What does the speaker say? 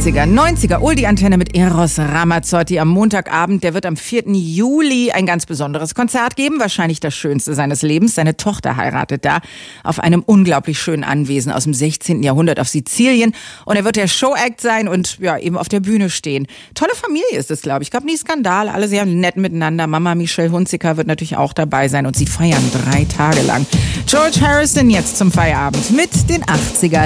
80er, 90er, Oldie-Antenne mit Eros Ramazzotti am Montagabend. Der wird am 4. Juli ein ganz besonderes Konzert geben, wahrscheinlich das schönste seines Lebens. Seine Tochter heiratet da auf einem unglaublich schönen Anwesen aus dem 16. Jahrhundert auf Sizilien. Und er wird der Showact sein und ja eben auf der Bühne stehen. Tolle Familie ist es, glaube ich. Gab nie Skandal, alle sehr nett miteinander. Mama Michelle Hunziker wird natürlich auch dabei sein und sie feiern 3 Tage lang. George Harrison jetzt zum Feierabend mit den 80er.